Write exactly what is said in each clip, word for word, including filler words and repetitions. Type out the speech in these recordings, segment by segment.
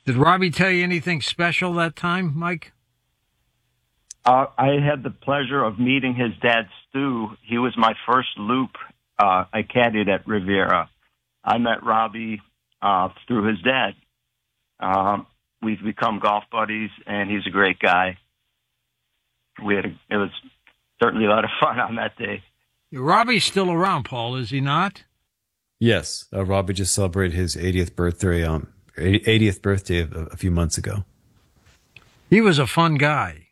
Did Robbie tell you anything special that time, Mike? Uh, I had the pleasure of meeting his dad, Stu. He was my first loop. Uh, I caddied at Riviera. I met Robbie uh, through his dad. Um, we've become golf buddies, and he's a great guy. We had a, it was certainly a lot of fun on that day. Robbie's still around, Paul, is he not? Yes, uh, Robbie just celebrated his eightieth birthday um eightieth birthday a, a few months ago. He was a fun guy.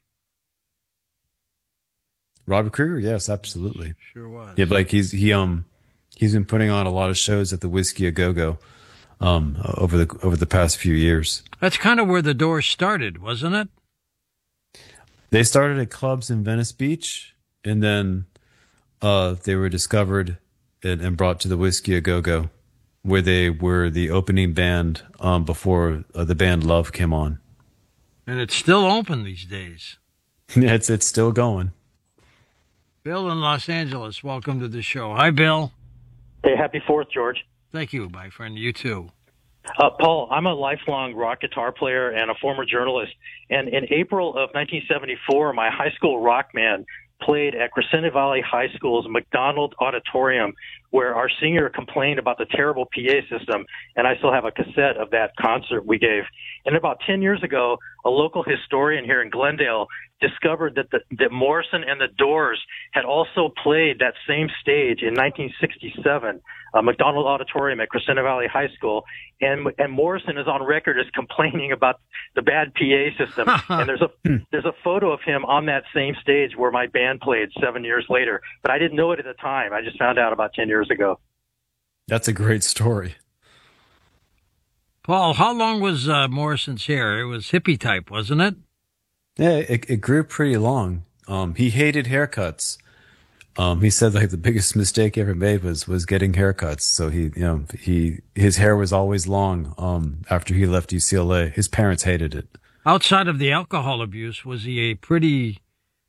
Robbie Krieger, yes, absolutely. Sure was. Yeah, like he's he um he's been putting on a lot of shows at the Whiskey A Go Go um over the over the past few years. That's kind of where the Doors started, wasn't it? They started at clubs in Venice Beach, and then uh they were discovered and, and brought to the Whiskey A Go Go, where they were the opening band um before uh, the band Love came on. And it's still open these days. Yeah, it's it's still going. Bill in Los Angeles, welcome to the show. Hi, Bill. Hey, happy Fourth, George. Thank you, my friend. You too. Uh, Paul, I'm a lifelong rock guitar player and a former journalist. And in April of nineteen seventy-four, my high school rock band played at Crescenta Valley High School's McDonald Auditorium, where our singer complained about the terrible P A system, and I still have a cassette of that concert we gave. And about ten years ago, a local historian here in Glendale discovered that the, that Morrison and the Doors had also played that same stage in nineteen sixty-seven, uh, McDonald Auditorium at Crescenta Valley High School, and and Morrison is on record as complaining about the bad P A system. And there's a there's a photo of him on that same stage where my band played seven years later, but I didn't know it at the time. I just found out about ten years ago. That's a great story. Paul, how long was uh, Morrison's hair? It was hippie type, wasn't it? Yeah, it, it grew pretty long. Um, he hated haircuts. Um, he said like the biggest mistake he ever made was was getting haircuts. So he, you know, he his hair was always long. Um, after he left U C L A, his parents hated it. Outside of the alcohol abuse, was he a pretty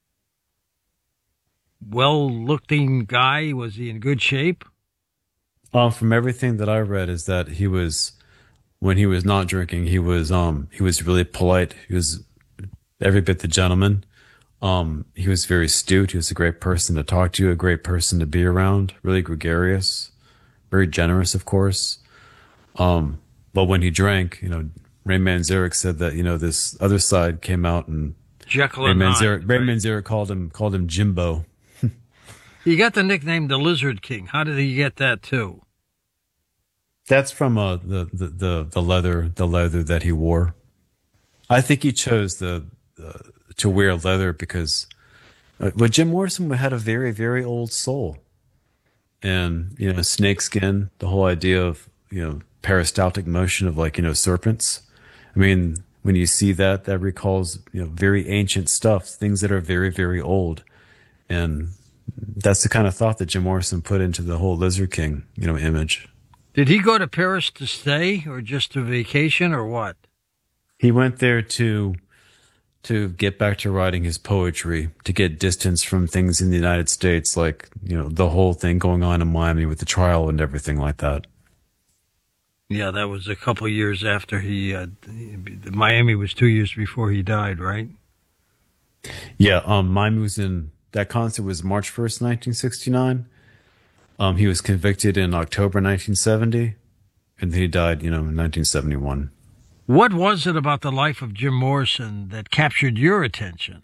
well-looking guy? Was he in good shape? Um, from everything that I read, is that he was, when he was not drinking, he was um he was really polite. He was every bit the gentleman. Um, he was very astute. He was a great person to talk to, a great person to be around, really gregarious, very generous, of course. Um, but when he drank, you know, Ray Manzarek said that, you know, this other side came out, and Jekyll Ray and Manzarek, Hyde, Ray right? Manzarek called him, called him Jimbo. He got the nickname the Lizard King. How did he get that too? That's from uh, the, the, the, the leather, the leather that he wore. I think he chose the, uh, to wear leather because, uh, well, Jim Morrison had a very, very old soul. And, you know, snakeskin, the whole idea of, you know, peristaltic motion of, like, you know, serpents. I mean, when you see that, that recalls, you know, very ancient stuff, things that are very, very old. And that's the kind of thought that Jim Morrison put into the whole Lizard King, you know, image. Did he go to Paris to stay or just to vacation or what? He went there to to get back to writing his poetry, to get distance from things in the United States, like, you know, the whole thing going on in Miami with the trial and everything like that. Yeah, that was a couple of years after he, uh, Miami was two years before he died, right? Yeah, um, Miami was in, that concert was March first, nineteen sixty-nine. Um, he was convicted in October nineteen seventy, and he died, you know, in nineteen seventy-one. What was it about the life of Jim Morrison that captured your attention?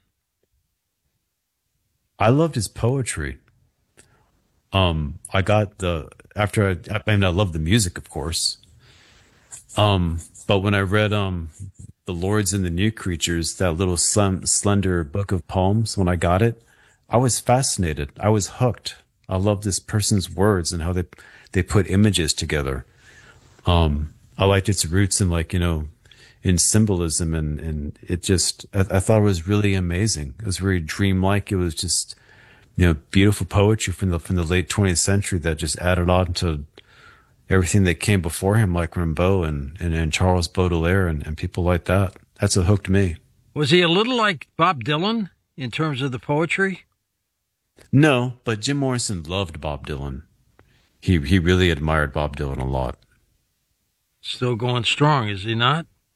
I loved his poetry. Um, I got the, after I, I mean, I loved the music, of course. Um, but when I read, um, The Lords and the New Creatures, that little slim, slender book of poems, when I got it, I was fascinated. I was hooked. I loved this person's words and how they, they put images together. Um, I liked its roots in, like, you know, in symbolism, and, and it just, I, I thought it was really amazing. It was very dreamlike. It was just, you know, beautiful poetry from the, from the late twentieth century that just added on to everything that came before him, like Rimbaud and, and, and Charles Baudelaire and, and people like that. That's what hooked me. Was he a little like Bob Dylan in terms of the poetry? No, but Jim Morrison loved Bob Dylan. He, he really admired Bob Dylan a lot. Still going strong, is he not?